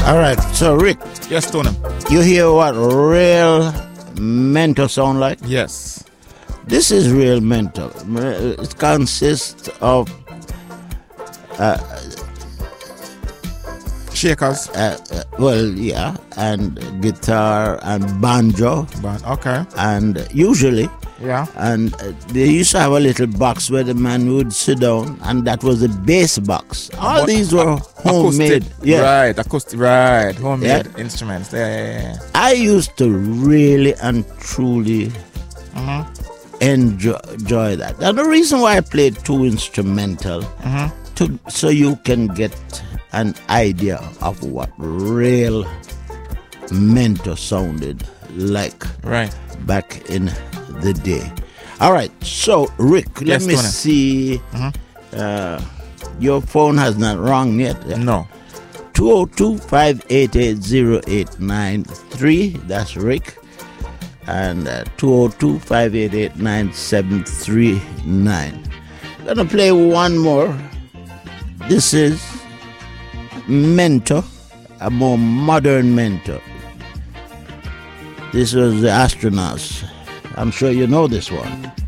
All right, so Rick, Yes, Tony. you hear what real mentor sound like? Yes. This is real mentor. It consists of Shakers. and guitar and banjo, Okay. and usually, Yeah. and they used to have a little box where the man would sit down, and that was the bass box. All these were homemade. Acoustic. Yeah, Right. Acoustic. Right. Homemade Yeah. instruments. Yeah. I used to really and truly enjoy that. And the reason why I played two instrumental, so you can get an idea of what real mentor sounded like Right. back in the day. All right, so Rick, let Yes, me Tony. see. Your phone has not rung yet. No. 202-588-0893. That's Rick. And 202-588-9739. Gonna play one more. This is Mentor, a more modern mentor. This was the Astronauts. I'm sure you know this one.